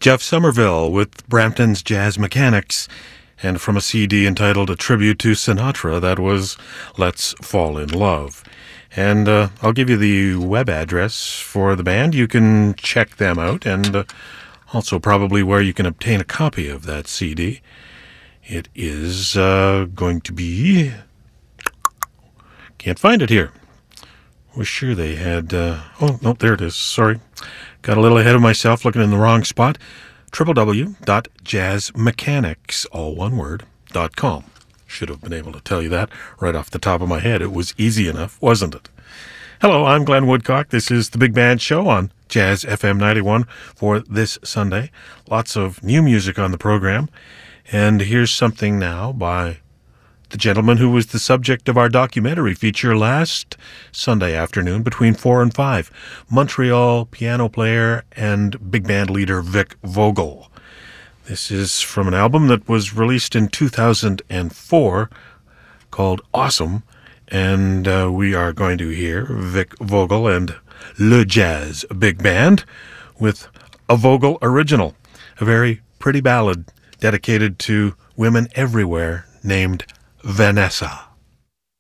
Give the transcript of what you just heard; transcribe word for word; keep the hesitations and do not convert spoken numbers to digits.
Jeff Somerville with Brampton's Jazz Mechanics, and from a C D entitled A Tribute to Sinatra, that was Let's Fall in Love. And uh, I'll give you the web address for the band. You can check them out, and uh, also probably where you can obtain a copy of that C D. It is uh, going to be... Can't find it here. Was sure they had... Uh, oh, no, there it is. Sorry. Got a little ahead of myself, looking in the wrong spot. w w w dot jazz mechanics, all one word, dot com. Should have been able to tell you that right off the top of my head. It was easy enough, wasn't it? Hello, I'm Glenn Woodcock. This is the Big Band Show on Jazz F M ninety-one for this Sunday. Lots of new music on the program. And here's something now by the gentleman who was the subject of our documentary feature last Sunday afternoon between four and five, Montreal piano player and big band leader Vic Vogel. This is from an album that was released in two thousand four called Awesome, and uh, we are going to hear Vic Vogel and Le Jazz Big Band with a Vogel original, a very pretty ballad dedicated to women everywhere named Vanessa.